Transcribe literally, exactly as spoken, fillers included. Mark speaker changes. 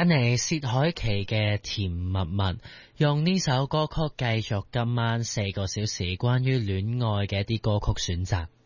Speaker 1: 緊嚟薛凱琪嘅甜蜜蜜，用呢首歌曲繼續今晚四個小時關於戀愛嘅一啲歌曲選擇。